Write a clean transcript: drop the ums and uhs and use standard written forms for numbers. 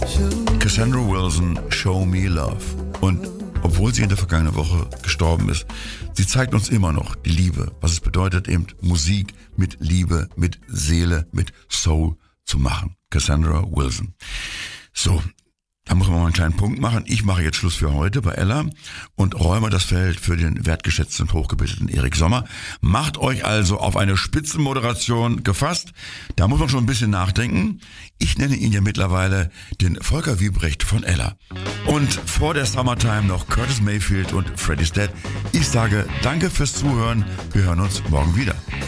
Cassandra Wilson, Show Me Love. Und obwohl sie in der vergangenen Woche gestorben ist, sie zeigt uns immer noch die Liebe, was es bedeutet, eben Musik mit Liebe, mit Seele, mit Soul zu machen. Cassandra Wilson. So, da muss man mal einen kleinen Punkt machen. Ich mache jetzt Schluss für heute bei Ella und räume das Feld für den wertgeschätzten und hochgebildeten Erik Sommer. Macht euch also auf eine Spitzenmoderation gefasst. Da muss man schon ein bisschen nachdenken. Ich nenne ihn ja mittlerweile den Volker Wiebrecht von Ella. Und vor der Summertime noch Curtis Mayfield und Freddie Stead. Ich sage danke fürs Zuhören. Wir hören uns morgen wieder.